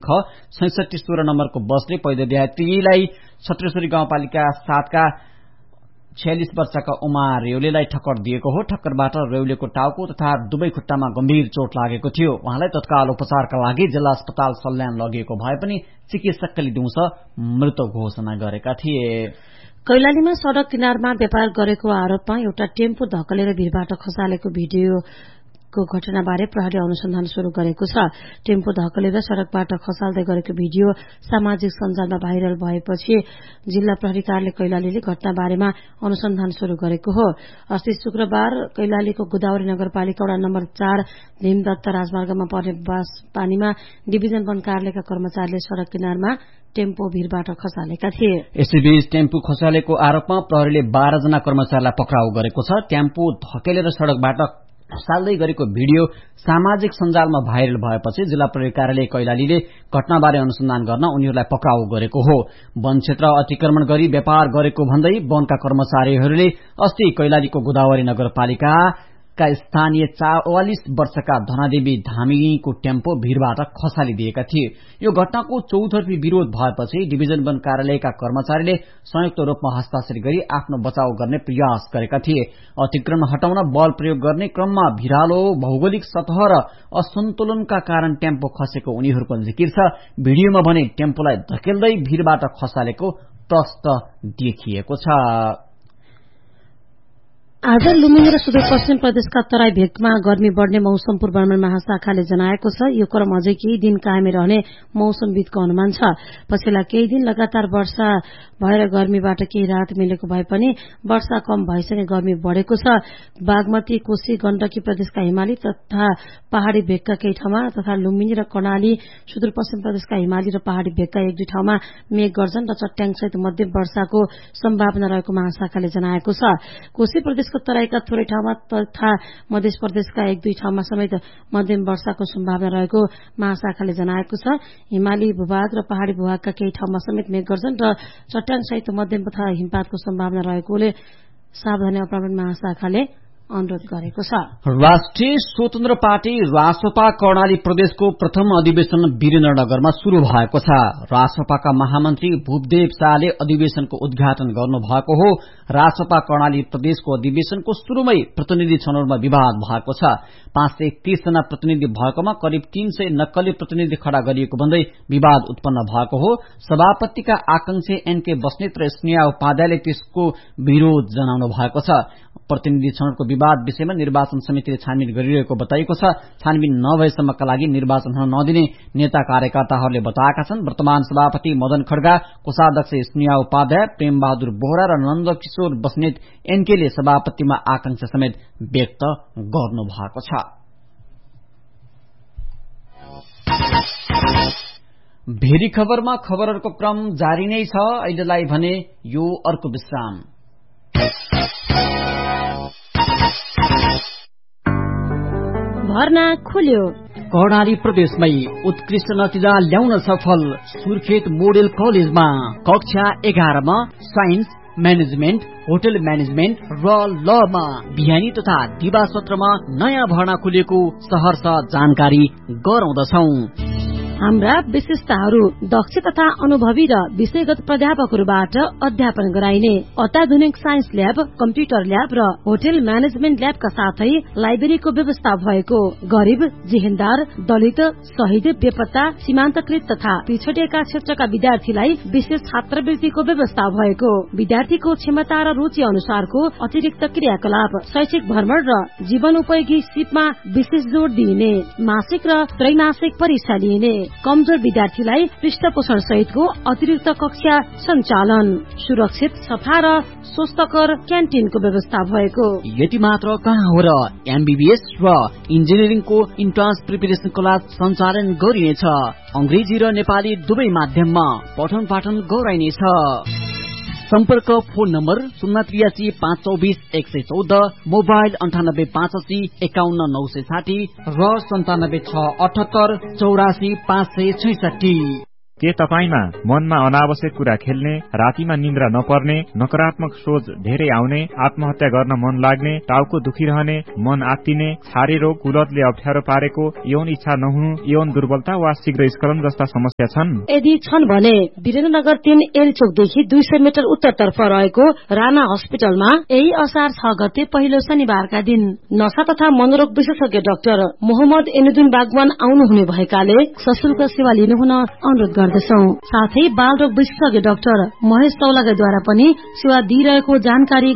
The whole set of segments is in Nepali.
ख 6616 नम्बरको बसले पहिलो यात्रीलाई छत्रेश्वरी गाउँपालिका 7 का 46 वर्षका उमा रेउलेलाई ठक्कर दिएको हो। ठक्करबाट रेउलेको टाउको तथा दुवै खुट्टामा गम्भीर चोट लागेको थियो। उहाँलाई तत्काल उपचारका लागि जिल्ला अस्पताल सल्यान लगिएको भए पनि चिकित्सकले दिउँसो मृत घोषणा गरेका थिए। कैलालीमा सड़क किनारमा व्यापार गरेको आरोपमा एउटा टेम्पो धक्कलेर भिरबाट खसालेको भिडियोको घटनाबारे प्रहरीले अनुसन्धान शुरू गरेको छ। टेम्पो धक्कलेर सड़कबाट खसाल्दै गरेको भिडियो सामाजिक सञ्जालमा भाइरल भएपछि जिल्ला प्रहरी कार्यालय कैलालीले घटनाबारेमा अनुसन्धान शुरू गरेको हो। अस्ति शुक्रबार कैलालीको गोदावरी नगरपालिका वडा नम्बर 4 भीमदत्त राजमार्गमा पर्ने बास पानीमा डिभिजन वन कार्यालयका कर्मचारीले सड़क किनारमा टेम्पो भिरबाट खसालेका थिए। यसैबीच टेम्पो खसालेको आरोपमा प्रहरीले 12 जना कर्मचारीलाई पक्राउ गरेको छ। टेम्पो धकेलेर सड़कबाट खसाल्दै गरेको भिडियो सामाजिक सञ्जालमा भाइरल भएपछि जिल्ला प्रहरी कार्यालय कैलालीले घटनाबारे अनुसन्धान गर्न उनीहरूलाई पक्राउ गरेको हो। वन क्षेत्र अतिक्रमण गरी व्यापार गरेको भन्दै वनका कर्मचारीहरूले अस्ति कैलालीको गोदावरी नगरपालिका का स्थानीय 44 वर्षका धनादेवी धामीको टेम्पो भिरबाट खसालिदिएका थिए। यो घटनाको चौतर्फी विरोध भएपछि डिभिजन वन कार्यालयका कर्मचारीले संयुक्त रूपमा हस्ताक्षर गरी आफ्नो बचाव गर्ने प्रयास गरेका थिए। अतिक्रमण हटाउन बल प्रयोग गर्ने क्रममा भिरालो भौगोलिक सतह र असन्तुलनका कारण टेम्पो खसेको उनीहरूको जिकिर छ। भिडियोमा भने टेम्पोलाई धकेल्दै भिरबाट खसालेको प्रष्ट देखिएको छ। आज लुम्बिनी र सुदूरपश्चिम प्रदेशका तराई भेगमा गर्मी बढ़ने मौसम पूर्वानुमान महाशाखाले जनाएको छ। यो क्रम अझै केही दिन कायमै रहने मौसमविदको अनुमान छ। पछिल्ला केही दिन लगातार वर्षा भएर गर्मीबाट केही राहत मिलेको भए पनि वर्षा कम भएसँगै गर्मी बढ़ेको छ। बागमती, कोशी, गण्डकी प्रदेशका हिमाली तथा पहाड़ी भेगका केही ठाउँमा तथा लुम्बिनी र कर्णाली, सुदूरपश्चिम प्रदेशका हिमाली र पहाड़ी भेगका 1-2 ठाउँमा मेघ गर्जन र चट्याङसहित मध्यम वर्षाको सम्भावना रहेको महाशाखाले जनाएको छ। कोशी प्रदेश तराईका थोरै ठाउँमा तथा मध्य प्रदेशका 1-2 ठाउँमा समेत मध्यम वर्षाको सम्भावना रहेको महाशाखाले जनाएको छ। हिमाली भूभाग र पहाड़ी भूभागका केही ठाउँमा समेत मेघ गर्जन र चट्याङ सहित मध्यम तथा हिमपातको सम्भावना रहेकोले सावधानी अपनाउन महाशाखाले अनुरोध गरेको छ। राष्ट्रिय स्वतन्त्र पार्टी रासपा कर्णाली प्रदेशको प्रथम अधिवेशन वीरेन्द्रनगरमा शुरू भएको छ। रासपाका महामन्त्री भूपदेव शाहले अधिवेशनको उद्घाटन गर्नुभएको हो। रासपा कर्णाली प्रदेशको अधिवेशनको शुरूमै प्रतिनिधि छनौटमा विवाद भएको छ। 531 जना प्रतिनिधि भएकोमा करिब 300 नक्कली प्रतिनिधि खड़ा गरिएको भन्दै विवाद उत्पन्न भएको हो। सभापतिका आकांक्षी एनके बस्नेत र स्नेहा उपाध्यायले त्यसको विरोध जनाउनु भएको छ। प्रतिनिधि छनौटको विवाद विषयमा निर्वाचन समितिले छानबिन गरिरहेको बताइएको छ। छानबिन नभएसम्मका लागि निर्वाचन हुन नदिने नेता कार्यकर्ताहरूले बताएका छन्। वर्तमान सभापति मदन खड्गा, कोषाध्यक्ष स्नेहा उपाध्याय, प्रेम बहादुर बोहरा र नन्दकिशोर बस्नेत एनकेले सभापतिमा आकांक्षा समेत व्यक्त गर्नु भएको छ। भेरी खबरमा खबरहरूको क्रम जारी नै छ। अहिलेलाई भने यो अर्को विश्राम। भर्ना खुल्यो। कर्णाली प्रदेशमै उत्कृष्ट नतिजा ल्याउन सफल सुर्खेत मोडेल कलेजमा कक्षा 11 मा साइन्स, म्यानेजमेन्ट, होटल म्यानेजमेन्ट र लमा बिहानी तथा दिवा सत्रमा नयाँ भर्ना खुलेको सहर्ष जानकारी गराउँदछौं। हाम्रा विशेषताहरू दक्ष तथा अनुभवी र विषयगत प्राध्यापकहरूबाट अध्यापन गराइने अत्याधुनिक साइन्स ल्याब, कम्प्युटर ल्याब र होटल म्यानेजमेन्ट ल्याबका साथै लाइब्रेरीको व्यवस्था भएको। गरीब, जेहेन्दार, दलित, शहीद, बेपत्ता, सीमान्तकृत तथा पिछडिएका क्षेत्रका विद्यार्थीलाई विशेष छात्रवृत्तिको व्यवस्था भएको। विद्यार्थीको क्षमता र रुचि अनुसारको अतिरिक्त क्रियाकलाप, शैक्षिक भ्रमण र जीवन उपयोगी सिपमा विशेष जोड़ दिइने। मासिक र त्रैमासिक परीक्षा लिइने। कमजोर विद्यार्थीलाई पृष्ठपोषण सहितको अतिरिक्त कक्षा सञ्चालन। सुरक्षित, सफा र स्वस्थकर क्यान्टिनको व्यवस्था भएको। यति मात्र कहाँ हो र एमबीबीएस र इन्जिनियरिङको इन्ट्रान्स प्रिपरेसन क्लास सञ्चालन गरिनेछ। अंग्रेजी र नेपाली दुवै माध्यममा पठन पाठन गराइनेछ। सम्पर्क फोन नम्बर 083 524 114, मोबाइल 98 85 51 960 र 97 678 84 566। के तपाईमा मनमा अनावश्यक कुरा खेल्ने, रातिमा निन्द्रा नपर्ने, नकारात्मक सोच धेरै आउने, आत्महत्या गर्न मन लाग्ने, टाउको दुखिरहने, मन आत्तिने, छारे रोग, कुलतले अप्ठ्यारो पारेको, यौन इच्छा नहुनु, यौन दुर्बलता वा शीघ्र स्खलन जस्ता समस्या छन्? यदि छन् भने वीरेन्द्रनगर 3 एलचोकदेखि 200 मिटर उत्तरतर्फ रहेको राणा हस्पिटलमा यही असार 6 गते पहिलो शनिबारका दिन नशा तथा मनोरोग विशेषज्ञ डाक्टर मोहम्मद एनुद्दीन बागवान आउनुहुने भएकाले सशुल्क सेवा लिनु हुन अनुरोध गर्दछौ। साथै बाल रोग विशेषज्ञ डाक्टर महेश तौलागाद्वारा पनि सेवा दिइरहेको जानकारी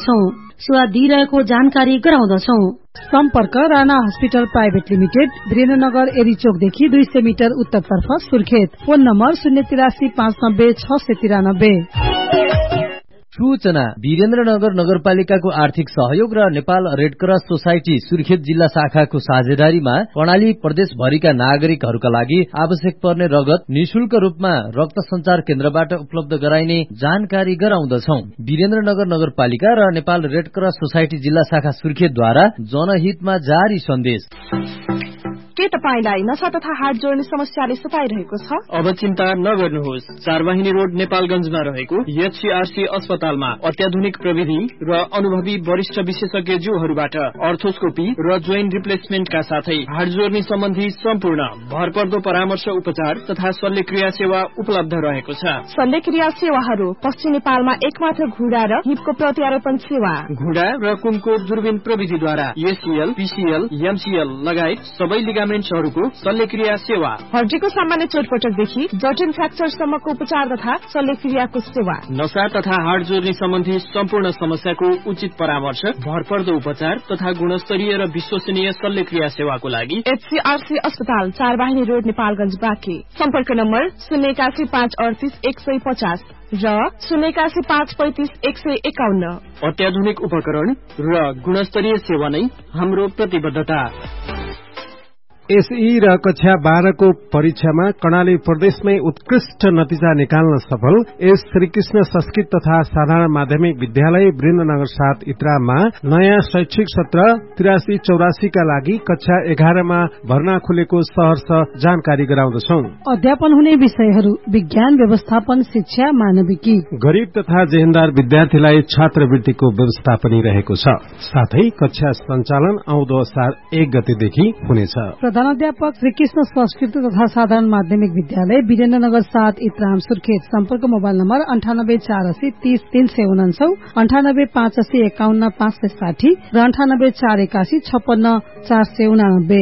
गराउँदछौ। सम्पर्क Rana hospital private limited, Birendranagar एरीचोकदेखि 200 metre उत्तरतर्फ सुर्खेत। Phone number 083 590 693। सूचना वीरेन्द्रनगर नगरपालिकाको आर्थिक सहयोग र Nepal red cross society Surkhet जिल्ला शाखाको साझेदारीमा कर्णाली प्रदेशभरिका नागरिकहरूका लागि आवश्यक पर्ने रगत निशुल्क रूपमा रक्त संचार केन्द्रबाट उपलब्ध गराइने जानकारी गराउँदछौ। वीरेन्द्रनगर नगरपालिका र नेपाल रेड क्रस सोसाइटी जिल्ला शाखा सुर्खेतद्वारा जनहितमा जारी सन्देश। के तपाईलाई नशा तथा हार्ट जोड्ने समस्याले सताइरहेको छ? अब चिन्ता नगर्नुहोस्। 4 वाहिनी रोड नेपालगञ्जमा रहेको एचसीआरसी अस्पतालमा अत्याधुनिक प्रविधि र अनुभवी वरिष्ठ विशेषज्ञज्यूहरूबाट अर्थोस्कोपी र जोइन्ट रिप्लेसमेन्टका साथै हार्ट जोड्ने सम्बन्धी सम्पूर्ण भरपर्दो परामर्श उपचार तथा शल्यक्रिया सेवा उपलब्ध रहेको छ। शल्यक्रिया सेवाहरू पश्चिम नेपालमा एकमात्र घुँडा र हिपको प्रत्यारोपण सेवा, घुँडा र कुमको दूरबीन प्रविधिद्वारा एसीएल, पीसीएल, एमसीएल लगायत सबै लिगामेन्ट्सहरूको शल्यक्रिया सेवा, हड्डीको सामान्य चोटपटकदेखि जटिल फ्र्याक्चरसम्मको उपचार तथा शल्यक्रियाको सेवा, नशा तथा हार्ट जोड्ने सम्बन्धी सम्पूर्ण समस्याको उचित परामर्श, भरपर्दो उपचार तथा गुणस्तरीय र विश्वसनीय शल्यक्रिया सेवाको लागि एचसीआरसी अस्पताल 4 वाहिनी रोड नेपालगञ्ज बाँके। सम्पर्क नम्बर 081 538 150 र 081 535 151। अत्याधुनिक उपकरण र गुणस्तरीय सेवा नै हाम्रो प्रतिबद्धता। एसई र कक्षा 12 को परीक्षामा कर्णाली प्रदेशमै उत्कृष्ट नतिजा निकाल्न सफल एस श्रीकृष्ण संस्कृत तथा साधारण माध्यमिक विद्यालय वीरेन्द्रनगर 7 इत्रामा नयाँ शैक्षिक सत्र 83-84 का लागि कक्षा 11 मा भर्ना खुलेको सहर्ष जानकारी गराउँदछौ। अध्यापन हुने विषयहरू विज्ञान, व्यवस्थापन, शिक्षा, मानविकी। गरीब तथा जेहेन्दार विद्यार्थीलाई छात्रवृत्तिको व्यवस्था पनि रहेको छ। साथै कक्षा सञ्चालन आउँदो असार 1 गतेदेखि हुनेछ। प्रधानाध्यापक श्रीकृष्ण संस्कृत तथा साधारण माध्यमिक विद्यालय वीरेन्द्रनगर 7 इत्राम सुर्खेत। सम्पर्क मोबाइल नम्बर 98 480 30 349, 98 580 51 560 र 98 481 56 489।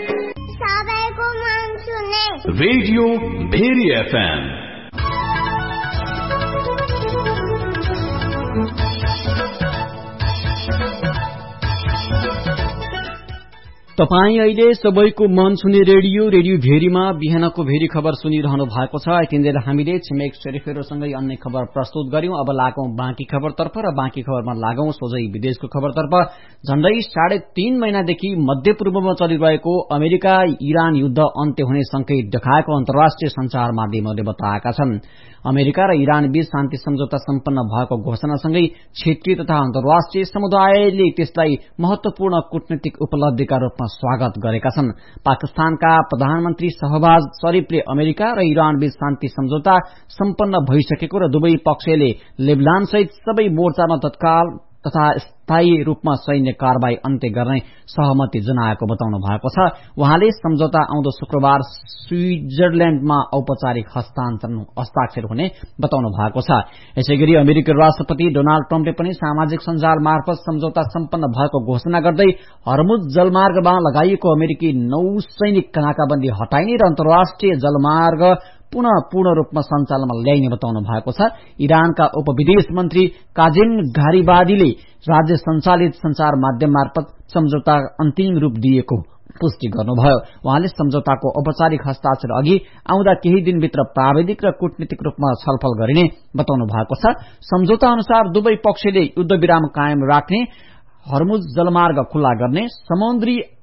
Radio very FM. तपाई अहिले सबैको मन छुने रेडियो भेरीमा बिहानको भेरी खबर सुनिरहनु भएको छ। यतिन्जेल हामीले छिमेक शरीफहरूसँगै अन्य खबर प्रस्तुत गर्यौं। अब लागौं बाँकी खबरतर्फ र बाँकी खबरमा लागौं सोझै विदेशको खबरतर्फ। झण्डै 3.5 महिनादेखि मध्यपूर्वमा चलिरहेको अमेरिका इरान युद्ध अन्त्य हुने संकेत देखाएको अन्तर्राष्ट्रिय संचार माध्यमहरूले बताएका छन्। अमेरिका र इरान बीच शान्ति सम्झौता सम्पन्न भएको घोषणासँगै क्षेत्रीय तथा अन्तर्राष्ट्रिय समुदायले त्यसलाई महत्वपूर्ण कूटनीतिक उपलब्धिका रूपमा स्वागत गरेका छन्। पाकिस्तानका प्रधानमन्त्री शहबाज शरीफले अमेरिका र इरान बीच शान्ति सम्झौता सम्पन्न भइसकेको र दुवै पक्षले लेबनान सहित सबै मोर्चामा तत्काल तथा स्थायी रूपमा सैन्य कारबाही अन्त्य गर्ने सहमति जनाएको बताउनु भएको छ। उहाँले सम्झौता आउँदो शुक्रबार स्विजरल्याण्डमा औपचारिक हस्ताक्षर हुने बताउनु भएको छ। यसैगरी अमेरिकी राष्ट्रपति डोनाल्ड ट्रम्पले पनि सामाजिक सञ्जाल मार्फत सम्झौता सम्पन्न भएको घोषणा गर्दै हर्मुज जलमार्गमा लगाइएको अमेरिकी नौसैनिक नाकाबन्दी हटाइने र अन्तर्राष्ट्रिय जलमार्ग पुनः पूर्ण रूपमा सञ्चालनमा ल्याइने बताउनु भएको छ। इरानका उपविदेश मन्त्री काजिम घारीबादीले राज्य सञ्चालित संचार माध्यम मार्फत सम्झौता अन्तिम रूप दिएको पुष्टि गर्नुभयो। उहाँले सम्झौताको औपचारिक हस्ताक्षर अघि आउँदा केही दिनभित्र प्राविधिक र कूटनीतिक रूपमा छलफल गरिने बताउनु भएको छ। सम्झौता अनुसार दुवै पक्षले युद्धविराम कायम राख्ने, हर्मुज जलमार्ग खुल्ला गर्ने, समुद्री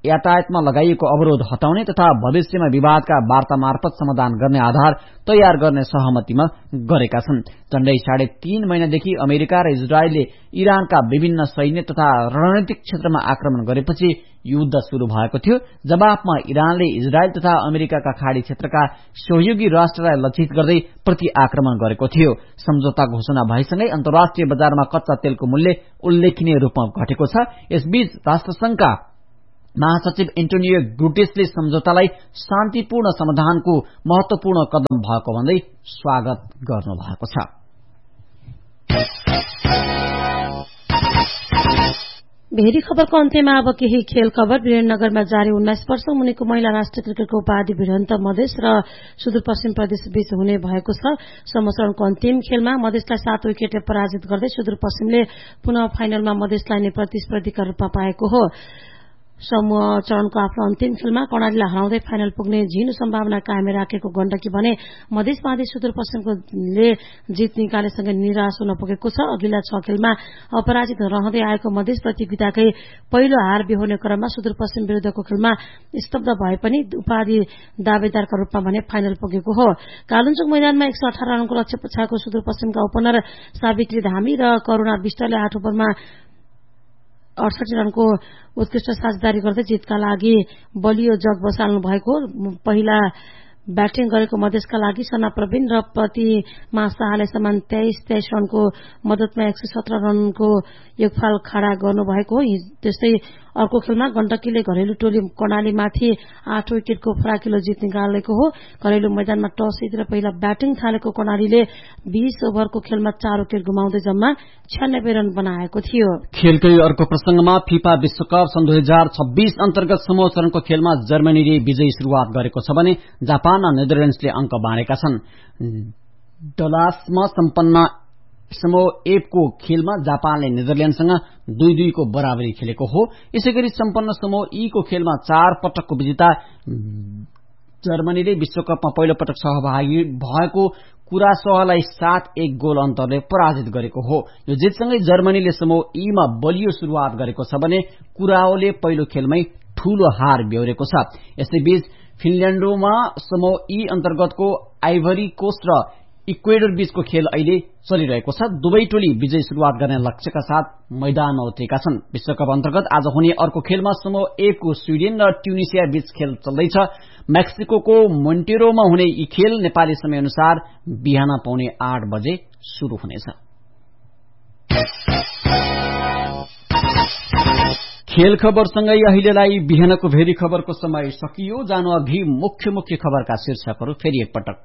यातायातमा लगाइएको अवरोध हटाउने तथा भविष्यमा विवादका वार्ता मार्फत समाधान गर्ने आधार तयार गर्ने सहमतिमा गरेका छन्। झण्डै 3.5 महिनादेखि अमेरिका र इजरायलले इरानका विभिन्न सैन्य तथा रणनीतिक क्षेत्रमा आक्रमण गरेपछि युद्ध शुरू भएको थियो। जवाफमा इरानले इजरायल तथा अमेरिकाका खाडी क्षेत्रका सहयोगी राष्ट्रलाई लक्षित गर्दै प्रति आक्रमण गरेको थियो। सम्झौता घोषणा भएसँगै अन्तर्राष्ट्रिय बजारमा कच्चा तेलको मूल्य उल्लेखनीय रूपमा घटेको छ। यसबीच राष्ट्रसंघका महासचिव एन्टोनियो गुटेरेसले सम्झौतालाई शान्तिपूर्ण समाधानको महत्वपूर्ण कदम भएको भन्दै स्वागत गर्नुभएको छ। भेरी खबरको अन्त्यमा अब केही खेल खबर। वीरेन्द्रनगरमा जारी 19 वर्ष मुनिको महिला राष्ट्रिय क्रिकेटको उपाधि भिडन्त मधेस र सुदूरपश्चिम प्रदेश बीच हुने भएको छ। समचरणको अन्तिम खेलमा मधेसलाई 7 विकेटले पराजित गर्दै सुदूरपश्चिमले पुनः फाइनलमा मधेसलाई नै प्रतिस्पर्धीका रूपमा पाएको हो। समूह चरणको आफ्नो अन्तिम खेलमा कर्णालीलाई हराउँदै फाइनल पुग्ने झिनो सम्भावना कायम राखेको गण्डकी भने मधेस महादेश सुदूरपश्चिमले जित निकालेसँगै निराश हुन पुगेको छ। अघिल्ला 6 खेलमा अपराजित रहँदै आएको मधेस प्रतियोगिताकै पहिलो हार बिहोर्ने क्रममा सुदूरपश्चिम विरूद्धको खेलमा स्तब्ध भए पनि उपाधि दावेदारका रूपमा भने फाइनल पुगेको हो। कालुञ्चोक मैदानमा 118 रनको लक्ष्य पछाएको सुदूरपश्चिमका ओपनर सावित्री धामी र करूणा विष्टले 8 ओभरमा 68 रनको उत्कृष्ट साझेदारी गर्दै जितका लागि बलियो जग बसाल्नु भएको। पहिला ब्याटिङ गरेको मधेसका लागि सना प्रवीण र प्रतिमा शाहले समान 23 रनको मद्दतमा 117 रनको योगफल खड़ा गर्नुभएको हो। त्यस्तै अर्को खेलमा गण्डकीले घरेलु टोली कर्णालीमाथि 8 विकेटको फराकिलो जित निकालेको हो। घरेलु मैदानमा टस जितेर पहिला ब्याटिङ थालेको कर्णालीले 20 ओभरको खेलमा 4 विकेट गुमाउँदै जम्मा 96 रन बनाएको थियो। खेलकै अर्को प्रसंगमा फिफा विश्वकप सन् 2026 अन्तर्गत समूह चरणको खेलमा जर्मनीले विजयी शुरूआत गरेको छ भने जापान र नेदरल्याण्ड्सले अंक बाँडेका छन्। डलासमा सम्पन्न समूह एफ को खेलमा जापानले नेदरल्याण्डसँग 2-2 को बराबरी खेलेको हो। यसैगरी सम्पन्न समूह ई को खेलमा 4 पटकको विजेता जर्मनीले विश्वकपमा पहिलो पटक सहभागी भएको कुरासोहलाई 7-1 गोल अन्तरले पराजित गरेको हो। यो जितसँगै जर्मनीले समूह ई मा बलियो शुरूआत गरेको छ भने कुराओले पहिलो खेलमै ठूलो हार बेहोरेको छ। यसैबीच फिनल्याण्डमा समूह ई अन्तर्गतको आइभरी कोस्ट र इक्वेडर बीचको खेल अहिले चलिरहेको छ। दुवै टोली विजयी शुरूआत गर्ने लक्ष्यका साथ मैदानमा उत्रेका छन्। विश्वकप अन्तर्गत आज हुने अर्को खेलमा समूह ए को स्वीडेन र ट्युनिसिया बीच खेल चल्दैछ। मेक्सिको मोन्टेरोमा हुने यी खेल नेपाली समय अनुसार बिहान 8:15 बजे शुरू हुनेछ। खेल खबरसँगै अहिलेलाई बिहानको भेरी खबरको समय सकियो। जानु अघि मुख्य खबरका शीर्षकहरू फेरि एकपटक।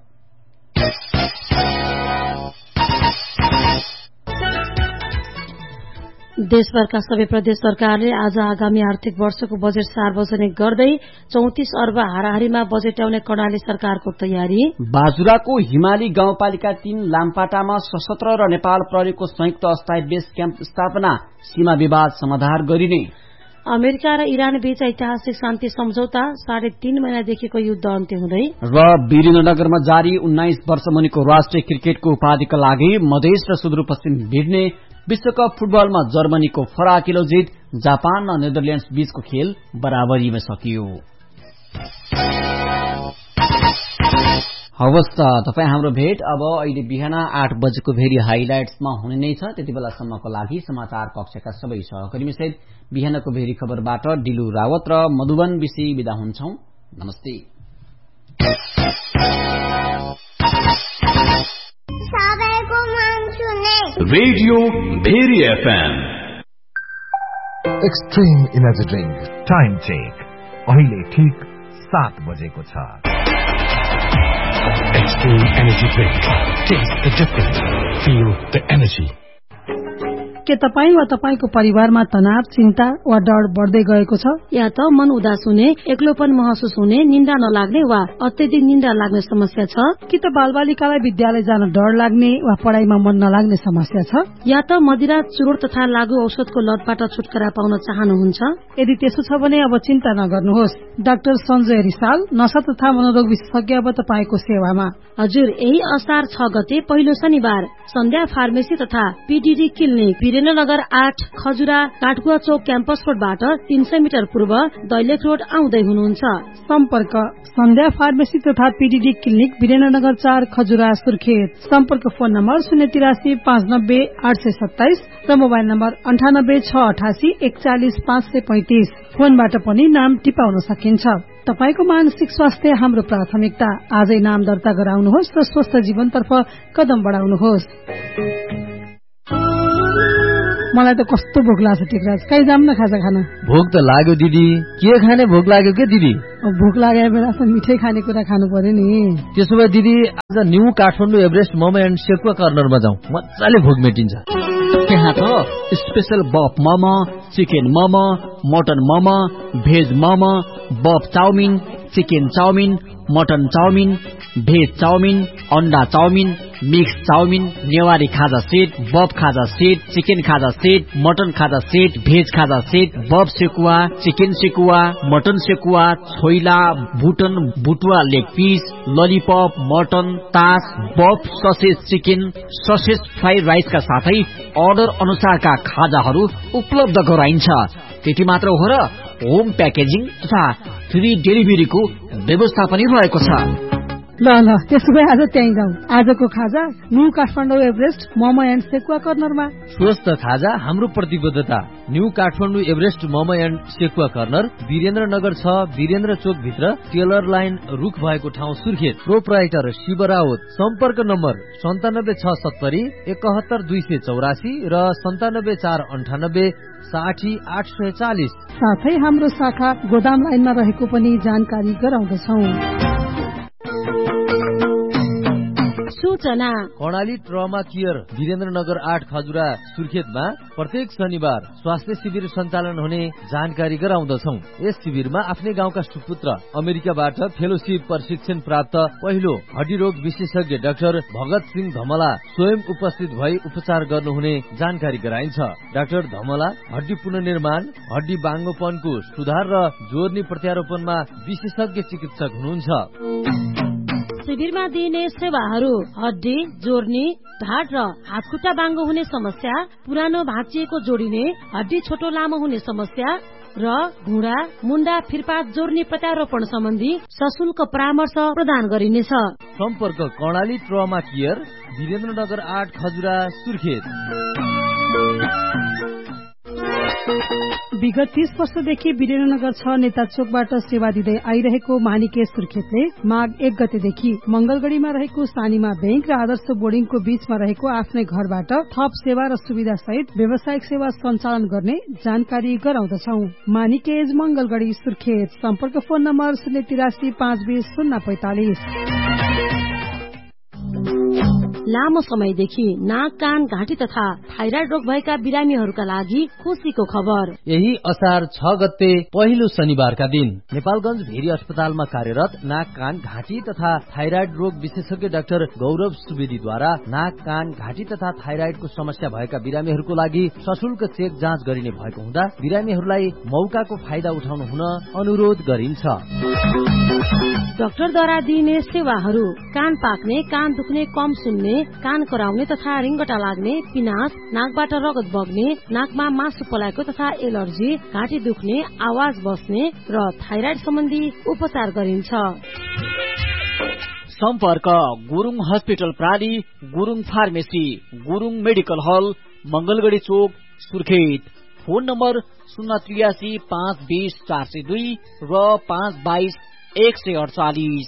देशभरका सबै प्रदेश सरकारले आज आगामी आर्थिक वर्षको बजेट सार्वजनिक गर्दै 34 अर्ब हाराहारीमा बजेट ल्याउने कर्णाली सरकारको तयारी। बाजुराको हिमाली गाउँपालिका 3 लामपाटामा सशस्त्र र नेपाल प्रहरीको संयुक्त अस्थायी बेस क्याम्प स्थापना, सीमा विवाद समाधान गरिने। अमेरिका र इरान बीच ऐतिहासिक शान्ति सम्झौता, 3.5 महिनादेखिको युद्ध अन्त्य हुँदै। र वीरेन्द्रनगरमा जारी 19 वर्ष मुनिको राष्ट्रिय क्रिकेटको उपाधिका लागि मधेस र सुदूरपश्चिम भिड्ने। विश्वकप फुटबलमा जर्मनीको फराकिलो जित, जापान र नेदरल्याण्ड्स बीचको खेल बराबरीमा सकियो। हवस् त तपाई हाम्रो भेट अब अहिले बिहान 8 बजेको भेरी हाइलाइट्समा हुने नै छ। त्यति बेलासम्मको लागि समाचार कक्षका सबै सहकर्मी सहित बिहानको भेरी खबरबाट डिलु रावत र मधुबन विसी बिदा हुन्छौं। नमस्ते। Radio very FM extreme energy drink time check अहिले ठीक 7 बजेको छ। Extreme energy drink, test the difference, feel the energy. के तपाई वा तपाईको परिवारमा तनाव, चिन्ता वा डर बढ्दै गएको छ? या त मन उदास हुने, एक्लोपन महसुस हुने, निन्द्रा नलाग्ने वा अत्यधिक निन्द्रा लाग्ने समस्या छ? कि त बालबालिकालाई विद्यालय जान डर लाग्ने वा पढाइमा मन नलाग्ने समस्या छ? या त मदिरा, चुरोट तथा लागु औषधको लतबाट छुटकारा पाउन चाहनुहुन्छ? यदि त्यसो छ भने अब चिन्ता नगर्नुहोस्। डाक्टर सञ्जय रिसाल, नशा तथा मनोरोग विशेषज्ञ अब तपाईको सेवामा। हजुर, यही असार 6 गते पहिलो शनिबार सन्ध्या फार्मेसी तथा पीडीडी क्लिनिक वीरेन्द्रनगर 8 खजुरा काठगुवा चौक क्याम्पस रोडबाट 300 मिटर पूर्व दैलेख रोड आउँदै हुनुहुन्छ। सम्पर्क सन्ध्या फार्मेसी तथा पीडीडी क्लिनिक वीरेन्द्रनगर 4 खजुरा सुर्खेत। सम्पर्क फोन नम्बर 083 590 827 र मोबाइल नम्बर 98 688 41 535। फोनबाट पनि नाम टिपाउन सकिन्छ। तपाईको मानसिक स्वास्थ्य हाम्रो प्राथमिकता। आजै नाम दर्ता गराउनुहोस् र स्वस्थ जीवनतर्फ कदम बढाउनुहोस्। मलाई त कस्तो भोक लाग्छ टिकराज, कहीँ जाम न खाजा खान। भोक त लाग्यो दिदी, के खाने भोक लाग्यो के दिदी? भोक लागेको बेला मिठै खाने कुरा खानु पर्यो नि। त्यसो भए दिदी आज new Kathmandu Everest momo and sekuwa कर्नरमा जाउँ, मजाले भोक मेटिन्छ। त्यहाँ त स्पेशल बफ momo, chicken momo, mutton momo, veg momo, बफ chowmein, chicken chowmein, mutton chowmein, veg chowmein, अन्डा चाउमिन, मिक्स चाउमिन, नेवारी खाजा सेट, बफ खाजा सेट, चिकन खाजा सेट, मटन खाजा सेट, भेज खाजा सेट, बफ sekuwa, chicken sekuwa, mutton sekuwa, choila, बुटन बुटुवा leg piece, lollipop, mutton, तास, बफ ससेज चिकन, ससेज फ्राइड राइसका साथै अर्डर अनुसारका खाजाहरू उपलब्ध गराइन्छ। त्यति मात्र हो र होम प्याकेजिङ तथा फ्री डेलिभरीको व्यवस्था पनि रहेको छ। ल त्यसो भए आज त्यहीँ जाउँ। आजको खाजा new Kathmandu Everest momo and sekuwa कर्नरमा। स्वस्थ खाजा हाम्रो प्रतिबद्धता। New Kathmandu Everest momo and sekuwa corner Birendranagar 6 Birendra चोक भित्र टेलर लाइन रुख भएको ठाउँ सुर्खेत। प्रोप्राइटर शिव राउत। सम्पर्क नम्बर 97670 71 284 र 97498 60 840। साथै हाम्रो शाखा गोदाम लाइनमा रहेको पनि जानकारी गराउँदछौँ। सूचना कर्णाली ट्रमा केयर वीरेन्द्रनगर 8 खजुरा सुर्खेतमा प्रत्येक शनिबार स्वास्थ्य शिविर सञ्चालन हुने जानकारी गराउँदछौँ। यस शिविरमा आफ्नै गाउँका सुपुत्र अमेरिकाबाट फेलोशिप प्रशिक्षण प्राप्त पहिलो हड्डी रोग विशेषज्ञ डाक्टर भगत सिंह धमला स्वयं उपस्थित भई उपचार गर्नुहुने जानकारी गराइन्छ। डाक्टर धमला हड्डी पुनर्निर्माण, हड्डी बाङ्गोपनको सुधार र जोर्नी प्रत्यारोपणमा विशेषज्ञ चिकित्सक हुनुहुन्छ। शिविरमा दिइने सेवाहरू हड्डी जोर्नी, ढाड र हातखुट्टा बाङ्गो हुने समस्या, पुरानो भाँचिएको जोडिने, हड्डी छोटो लामो हुने समस्या र घुँडा मुन्डा फिरपात जोर्नी प्रत्यारोपण सम्बन्धी सशुल्क परामर्श प्रदान गरिनेछ। सम्पर्क कर्णाली ट्रमा केयर वीरेन्द्रनगर 8 खजुरा सुर्खेत। विगत 30 वर्षदेखि वीरेन्द्रनगर 6 नेता चोकबाट सेवा दिँदै आइरहेको मानिके सुर्खेतले माघ 1 गतेदेखि मंगलगढ़ीमा रहेको सानीमा बैंक र आदर्श बोर्डिङको बीचमा रहेको आफ्नै घरबाट थप सेवा र सुविधा सहित व्यावसायिक सेवा सञ्चालन गर्ने जानकारी गराउँदछौ। मानिकेज मंगलगढ़ी सुर्खेत। सम्पर्क फोन नम्बर 083 520 045। लामो समयदेखि नाक कान घाँटी तथा थाइराइड रोग भएका बिरामीहरूका लागि खुसीको खबर। यही असार 6 गते पहिलो शनिबारका दिन नेपालगञ्ज भेरी अस्पतालमा कार्यरत नाक कान घाँटी तथा थाइराइड रोग विशेषज्ञ डाक्टर गौरव सुवेदीद्वारा नाक कान घाँटी तथा थाइराइडको समस्या भएका बिरामीहरूको लागि सशुल्क चेक जाँच गरिने भएको हुँदा बिरामीहरूलाई मौकाको फाइदा उठाउनु हुन अनुरोध गरिन्छ। डाक्टरद्वारा दिइने सेवाहरू कान पाक्ने, कान दुख्ने, कम सुन्ने, कान कराउने तथा रिङ्गटा लाग्ने, पिनास, नाकबाट रगत बग्ने, नाकमा मासु पलाएको तथा एलर्जी, घाँटी दुख्ने, आवाज बस्ने र थाइराइड सम्बन्धी उपचार गरिन्छ। सम्पर्क Gurung hospital प्राली, Gurung pharmacy, Gurung medical हल, मंगलगढ़ी चोक सुर्खेत। फोन नम्बर 083 520 402 र 522 148।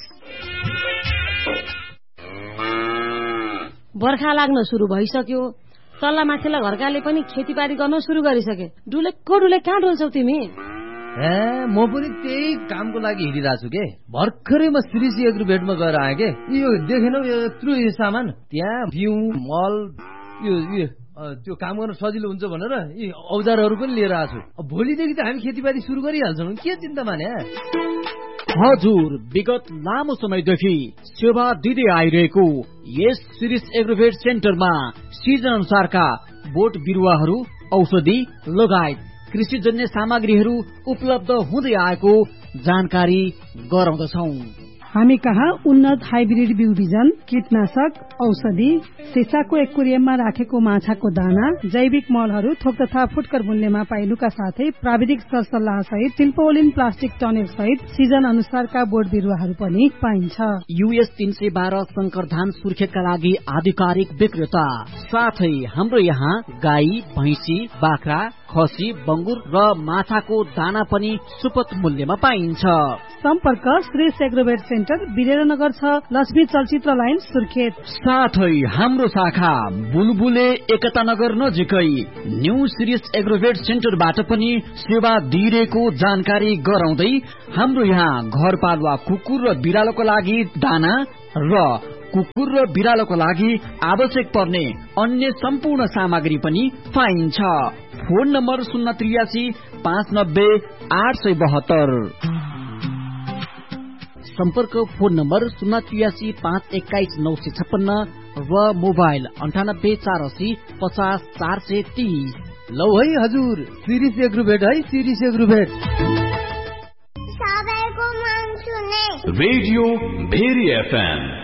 बर्खा लाग्न शुरू भइसक्यो। तल्ला माथिल्ला घरकाले पनि खेतीबारी गर्न शुरू गरिसके। डुलेको डुले कहाँ डुल्छौ तिमी? म पनि त्यही कामको लागि हिँडिरहेको छु के। भर्खरै म श्रीजी एग्रोभेटमा गएर आएँ के। यो देखेनौ यत्रो सामान, त्यहाँ बिउ मल त्यो काम गर्न सजिलो हुन्छ भनेर यी औजारहरू पनि लिएर आएको छु। भोलिदेखि त हामी खेतीबारी सुरु गरिहाल्छौँ, के चिन्ता माने। हजुर, विगत लामो समयदेखि सेवा दिँदै आइरहेको यस श्री एग्रोभेट सेन्टरमा सिजन अनुसारका बोट बिरुवाहरू, औषधि लगायत कृषिजन्य सामग्रीहरू उपलब्ध हुँदै आएको जानकारी गराउँदछौ। हामी कहाँ उन्नत हाइब्रिड बिउ बिजन, कीटनाशक, औषधि, सिसाको एक्वेरियममा राखेको माछाको दाना, जैविक मलहरू थोक तथा फुटकर मूल्यमा पाइनुका साथै प्राविधिक सरसल्लाह सहित सिल्पोलिन प्लास्टिक टनेल सहित सिजन अनुसारका बोट बिरुवाहरू पनि पाइन्छ। US 312 शंकर धान सुर्खेतका लागि आधिकारिक विक्रेता। साथै हाम्रो यहाँ गाई, भैंसी, बाख्रा, खसी, बंगुर र माछाको दाना पनि सुपथ मूल्यमा पाइन्छ। सम्पर्क श्री एग्रोवेट सेन्टर वीरेन्द्रनगर 6 लक्ष्मी चलचित्र लाइन सुर्खेत। साथै हाम्रो शाखा बुलबुले एकता नगर नजिकै न्यू सिरिस एग्रोवेट सेन्टरबाट पनि सेवा दिइरहेको जानकारी गराउँदै हाम्रो यहाँ घरपालुवा कुकुर र बिरालोको लागि दाना र कुकुर र बिरालोको लागि आवश्यक पर्ने अन्य सम्पूर्ण सामग्री पनि पाइन्छ। Phone number 083 590 872। सम्पर्क फोन नम्बर 083 521 956 र मोबाइल 98 480 50 430। लौ है हजुर, सिरिस एग्रोभेट है, series aggravate. Radio very FM